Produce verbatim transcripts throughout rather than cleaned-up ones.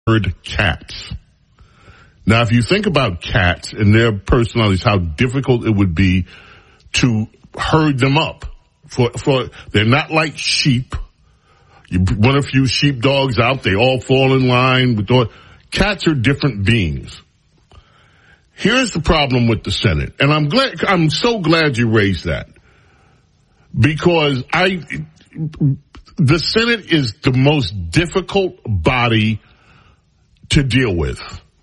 herd cats. Now, if you think about cats and their personalities, how difficult it would be to herd them up. For, for, they're not like sheep. You run a few sheepdogs out, they all fall in line. With all, cats are different beings. Here's the problem with the Senate, and I'm glad, I'm so glad you raised that. Because I, the Senate is the most difficult body to deal with.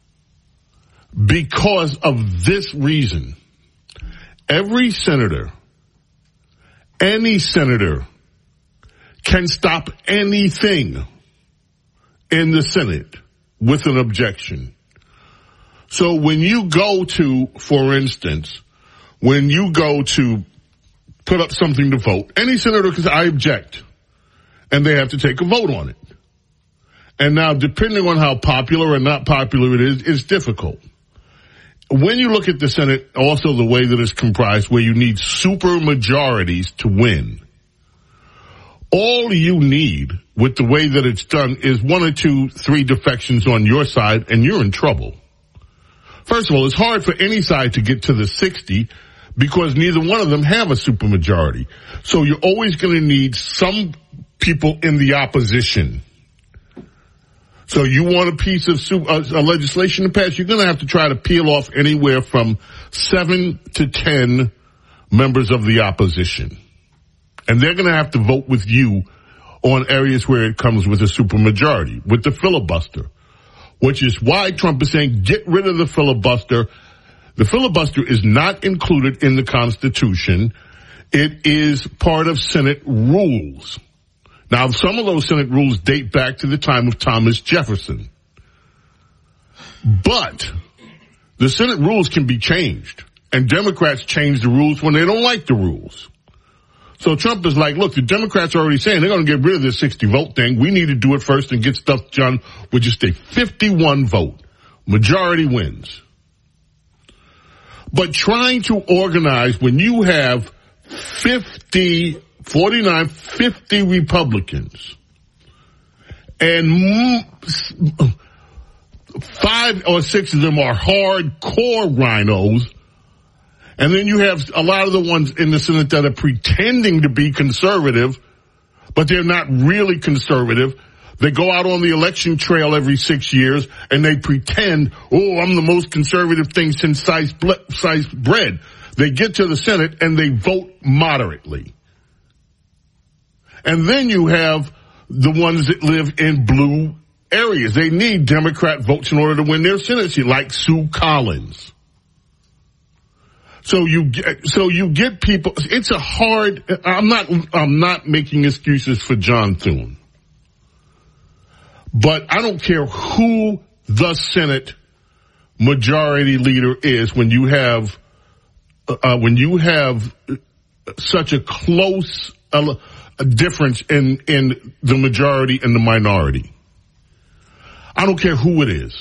Because of this reason. Every senator, any senator, can stop anything in the Senate with an objection. So when you go to, for instance, when you go to put up something to vote, any senator can say, I object. And they have to take a vote on it. And now, depending on how popular or not popular it is, it's difficult. When you look at the Senate, also the way that it's comprised, where you need super majorities to win, all you need with the way that it's done is one or two, three defections on your side, and you're in trouble. First of all, it's hard for any side to get to the sixty because neither one of them have a supermajority. So you're always going to need some people in the opposition. So you want a piece of super, uh, a legislation to pass, you're going to have to try to peel off anywhere from seven to ten members of the opposition. And they're going to have to vote with you on areas where it comes with a supermajority, with the filibuster. Which is why Trump is saying, get rid of the filibuster. The filibuster is not included in the Constitution. It is part of Senate rules. Now, some of those Senate rules date back to the time of Thomas Jefferson. But the Senate rules can be changed. And Democrats change the rules when they don't like the rules. So Trump is like, look, the Democrats are already saying they're going to get rid of this sixty vote thing. We need to do it first and get stuff done with just a fifty-one vote. Majority wins. But trying to organize when you have fifty, forty-nine, fifty Republicans and five or six of them are hardcore rhinos. And then you have a lot of the ones in the Senate that are pretending to be conservative, but they're not really conservative. They go out on the election trail every six years and they pretend, oh, I'm the most conservative thing since sliced bread. They get to the Senate and they vote moderately. And then you have the ones that live in blue areas. They need Democrat votes in order to win their Senate seat, like Sue Collins. So you get, so you get people, it's a hard, I'm not, I'm not making excuses for John Thune. But I don't care who the Senate majority leader is when you have, uh, when you have such a close uh, difference in, in the majority and the minority. I don't care who it is.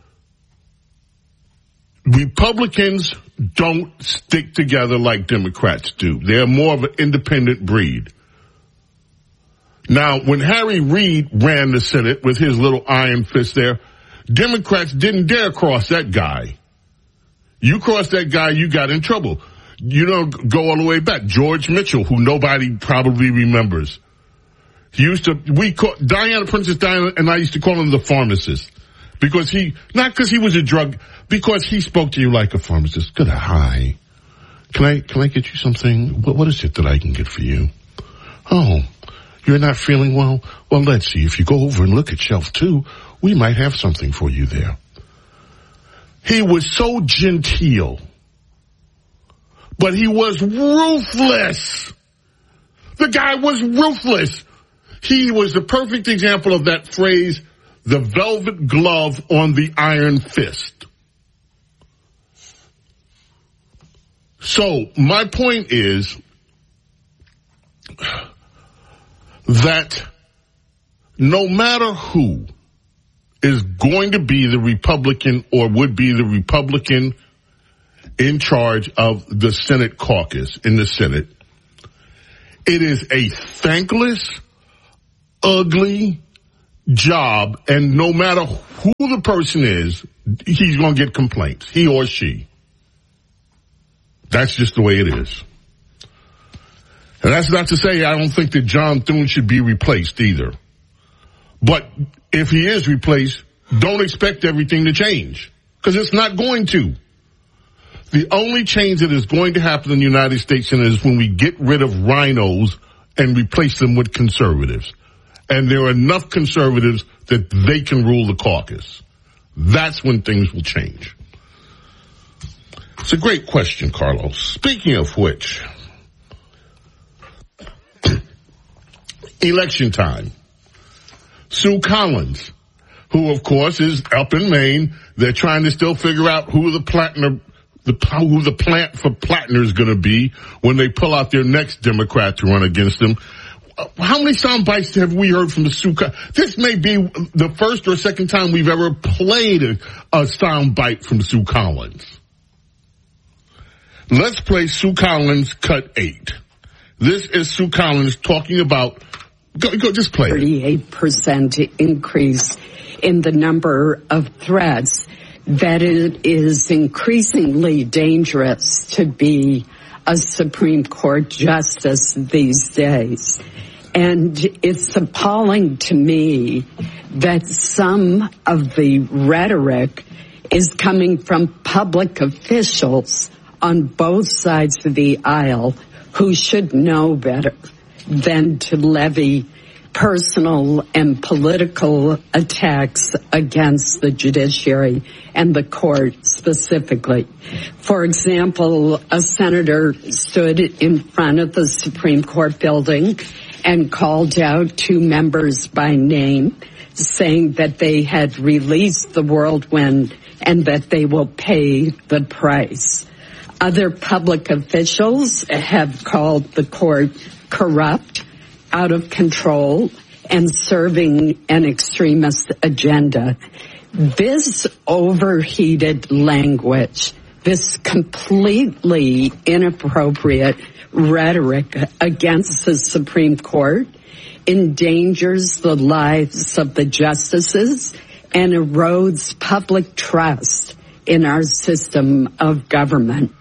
Republicans don't stick together like Democrats do. They're more of an independent breed. Now, when Harry Reid ran the Senate with his little iron fist there, Democrats didn't dare cross that guy. You cross that guy, you got in trouble. You don't go all the way back. George Mitchell, who nobody probably remembers. He used to, we call, Diana, Princess Diana, and I used to call him the pharmacist. Because he, not because he was a drug, because he spoke to you like a pharmacist. Good, hi. Can I, can I get you something? What, what is it that I can get for you? Oh, you're not feeling well? Well, let's see. If you go over and look at shelf two, we might have something for you there. He was so genteel, but he was ruthless. The guy was ruthless. He was the perfect example of that phrase, the velvet glove on the iron fist. So my point is that no matter who is going to be the Republican or would be the Republican in charge of the Senate caucus in the Senate, it is a thankless, ugly, job, and no matter who the person is, he's going to get complaints, he or she. That's just the way it is. And that's not to say I don't think that John Thune should be replaced either. But if he is replaced, don't expect everything to change, because it's not going to. The only change that is going to happen in the United States is when we get rid of rhinos and replace them with conservatives. And there are enough conservatives that they can rule the caucus. That's when things will change. It's a great question, Carlos. Speaking of which, election time. Sue Collins, who of course is up in Maine, they're trying to still figure out who the Plattner, the who the plant for Plattner is going to be when they pull out their next Democrat to run against them. How many sound bites have we heard from the Sue Collins? This may be the first or second time we've ever played a, a sound bite from Sue Collins. Let's play Sue Collins cut eight. This is Sue Collins talking about, go, go just play it. thirty-eight percent increase in the number of threats, that it is increasingly dangerous to be a Supreme Court justice these days. And it's appalling to me that some of the rhetoric is coming from public officials on both sides of the aisle who should know better than to levy personal and political attacks against the judiciary and the court specifically. For example, a senator stood in front of the Supreme Court building and called out two members by name, saying that they had released the whirlwind and that they will pay the price. Other public officials have called the court corrupt, out of control, and serving an extremist agenda. This overheated language, this completely inappropriate rhetoric against the Supreme Court endangers the lives of the justices and erodes public trust in our system of government.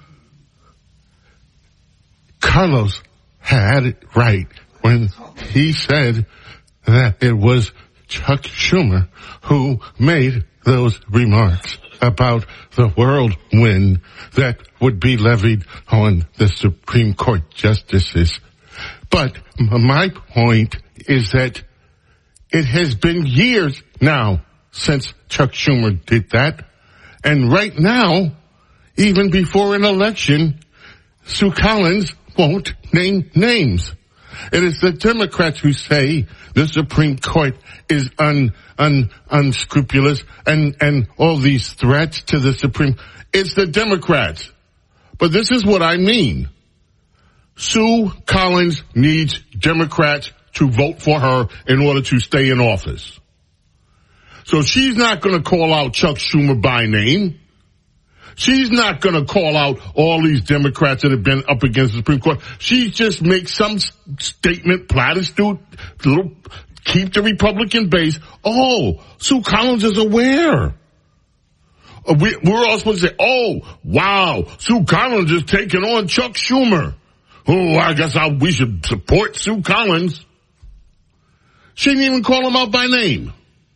Carlos had it right when he said that it was Chuck Schumer who made those remarks about the whirlwind that would be levied on the Supreme Court justices. But my point is that it has been years now since Chuck Schumer did that. And right now, even before an election, Sue Collins won't name names. It is the Democrats who say the Supreme Court is un, un, unscrupulous and, and all these threats to the Supreme. It's the Democrats. But this is what I mean. Sue Collins needs Democrats to vote for her in order to stay in office. So she's not going to call out Chuck Schumer by name. She's not going to call out all these Democrats that have been up against the Supreme Court. She just makes some statement, platitude, little, keep the Republican base. Oh, Sue Collins is aware. We, we're all supposed to say, oh, wow, Sue Collins is taking on Chuck Schumer. Oh, I guess I, we should support Sue Collins. She didn't even call him out by name.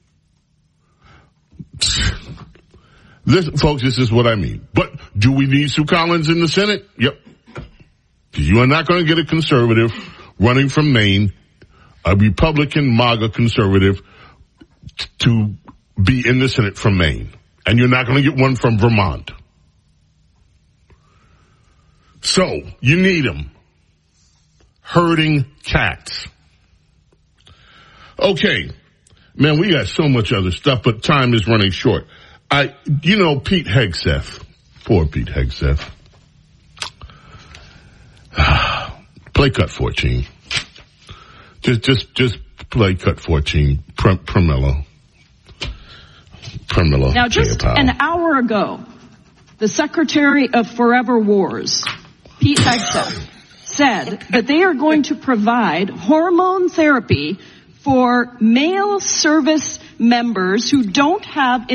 This, folks, this is what I mean. But do we need Sue Collins in the Senate? Yep. You are not going to get a conservative running from Maine, a Republican MAGA conservative, t- to be in the Senate from Maine. And you're not going to get one from Vermont. So, you need them. Herding cats. Okay. Man, we got so much other stuff, but time is running short. I, you know, Pete Hegseth. Poor Pete Hegseth. Play cut fourteen. Just, just, just play cut fourteen. Pr- Pramila. Pramila. Now, just Jayapal. An hour ago, the Secretary of Forever Wars, Pete Hegseth, said that they are going to provide hormone therapy for male service members who don't have